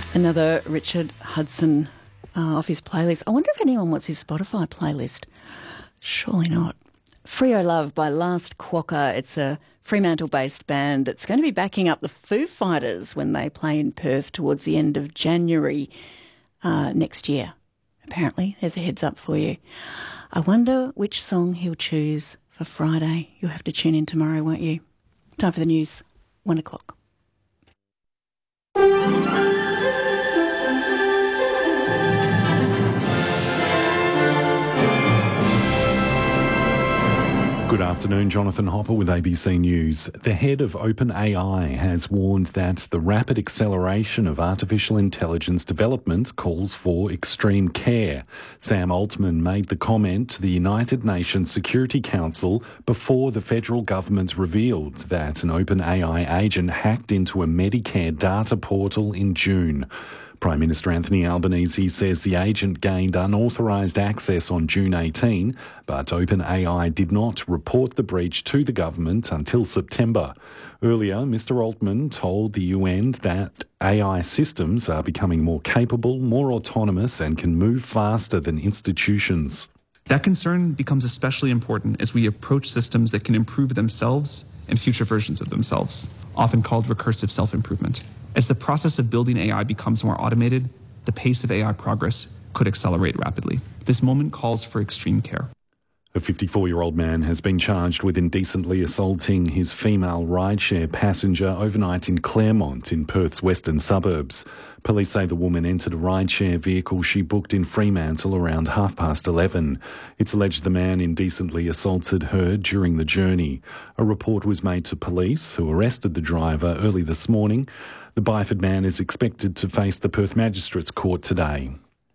Another Richard Hudson off his playlist. I wonder if anyone wants his Spotify playlist. Surely not. Freo Love by Last Quokka. It's a Fremantle-based band that's going to be backing up the Foo Fighters when they play in Perth towards the end of January next year. Apparently, there's a heads up for you. I wonder which song he'll choose for Friday. You'll have to tune in tomorrow, won't you? Time for the news, 1 o'clock. Good afternoon, Jonathan Hopper with ABC News. The head of OpenAI has warned that the rapid acceleration of artificial intelligence development calls for extreme care. Sam Altman made the comment to the United Nations Security Council before the federal government revealed that an OpenAI agent hacked into a Medicare data portal in June. Prime Minister Anthony Albanese says the agent gained unauthorised access on June 18, but OpenAI did not report the breach to the government until September. Earlier, Mr Altman told the UN that AI systems are becoming more capable, more autonomous and can move faster than institutions. That concern becomes especially important as we approach systems that can improve themselves and future versions of themselves, often called recursive self-improvement. As the process of building AI becomes more automated, the pace of AI progress could accelerate rapidly. This moment calls for extreme care. A 54-year-old man has been charged with indecently assaulting his female rideshare passenger overnight in Claremont in Perth's western suburbs. Police say the woman entered a rideshare vehicle she booked in Fremantle around 11:30. It's alleged the man indecently assaulted her during the journey. A report was made to police, who arrested the driver early this morning. The Byford man is expected to face the Perth Magistrates Court today.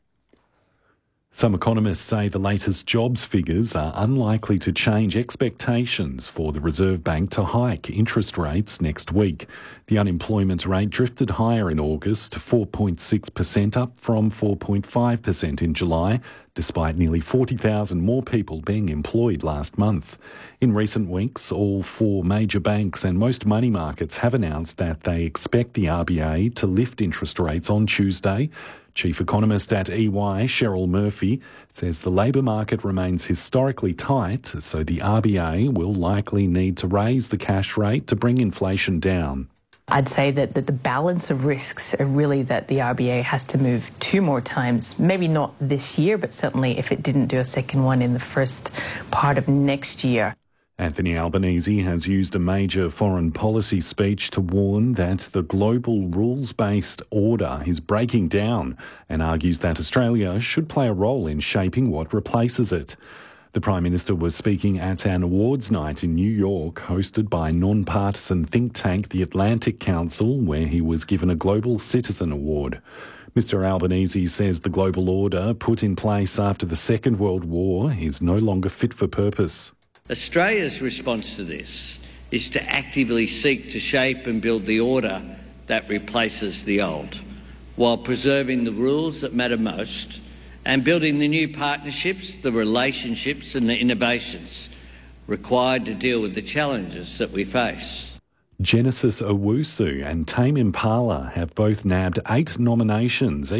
Some economists say the latest jobs figures are unlikely to change expectations for the Reserve Bank to hike interest rates next week. The unemployment rate drifted higher in August to 4.6%, up from 4.5% in July, despite nearly 40,000 more people being employed last month. In recent weeks, all four major banks and most money markets have announced that they expect the RBA to lift interest rates on Tuesday. Chief economist at EY, Cheryl Murphy, says the labour market remains historically tight, so the RBA will likely need to raise the cash rate to bring inflation down. I'd say that the balance of risks are really that the RBA has to move 2 more times, maybe not this year, but certainly if it didn't do a second one in the first part of next year. Anthony Albanese has used a major foreign policy speech to warn that the global rules-based order is breaking down and argues that Australia should play a role in shaping what replaces it. The Prime Minister was speaking at an awards night in New York hosted by non-partisan think tank the Atlantic Council, where he was given a Global Citizen Award. Mr Albanese says the global order put in place after the Second World War is no longer fit for purpose. Australia's response to this is to actively seek to shape and build the order that replaces the old, while preserving the rules that matter most and building the new partnerships, the relationships and the innovations required to deal with the challenges that we face. Genesis Owusu and Tame Impala have both nabbed 8 nominations.